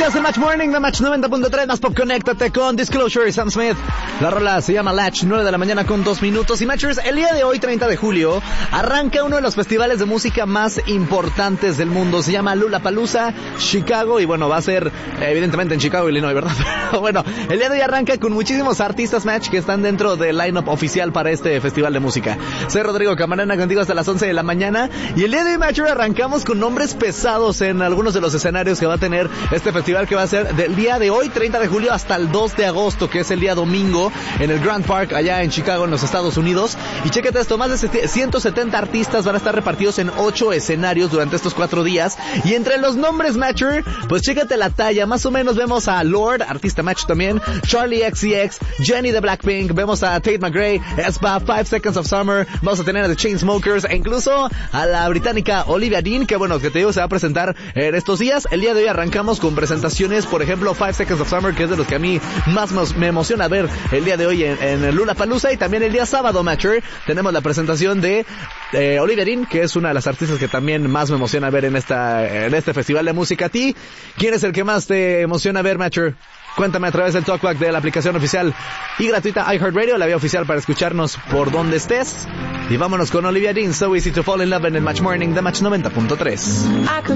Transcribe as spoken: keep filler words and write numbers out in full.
días en Match Morning de Match noventa punto tres, más pop, conéctate con Disclosure y Sam Smith. La rola se llama Latch, nueve de la mañana con dos minutos. Y Matchers, el día de hoy, treinta de julio, arranca uno de los festivales de música más importantes del mundo. Se llama Lollapalooza Chicago y bueno, va a ser evidentemente en Chicago, Illinois, ¿verdad? Pero bueno, el día de hoy arranca con muchísimos artistas, Match, que están dentro del line-up oficial para este festival de música. Soy Rodrigo Camarena, contigo hasta las once de la mañana. Y el día de hoy, Matcher, arrancamos con nombres pesados en algunos de los escenarios que va a tener este festival, que va a ser del día de hoy, treinta de julio, hasta el dos de agosto, que es el día domingo, en el Grand Park, allá en Chicago, en los Estados Unidos. Y chécate esto, más de ciento setenta artistas van a estar repartidos en ocho escenarios durante estos cuatro días. Y entre los nombres, Matcher, pues chécate la talla. Más o menos vemos a Lorde, artista Match también, Charlie X C X, Jenny de Blackpink, vemos a Tate McRae, Aespa, Five Seconds of Summer, vamos a tener a The Chainsmokers e incluso a la británica Olivia Dean, que bueno, que te digo, se va a presentar en estos días. El día de hoy arrancamos con presentaciones, por ejemplo, Five Seconds of Summer, que es de los que a mí más me emociona ver el día de hoy en, en Lollapalooza. Y también el día sábado, Matcher, tenemos la presentación de eh, Olivia Dean, que es una de las artistas que también más me emociona ver en esta en este festival de música. ¿A ti quién es el que más te emociona ver, Matcher? Cuéntame a través del TalkBack de la aplicación oficial y gratuita iHeartRadio, la vía oficial para escucharnos por donde estés. Y vámonos con Olivia Dean, So Easy to Fall in Love, en el Match Morning de Match noventa punto tres.